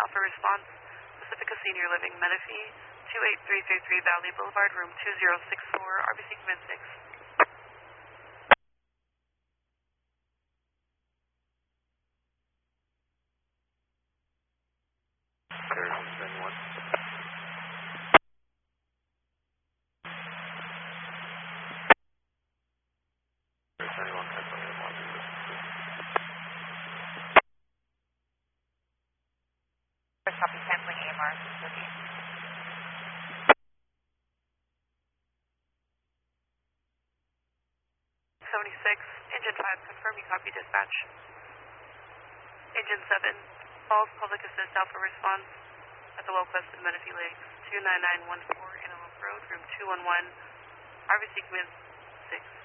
Alpha Response, Pacifica Senior Living, Menifee, 28333 Valley Boulevard, room 2064, RBC Command 6. Copy, canceling AMR. 76, Engine 5, confirm you copy dispatch. Engine 7, false public assist Alpha Response at the well-quested Menifee Lakes, 29914 Antelope Road, room 211, RBC Command 6.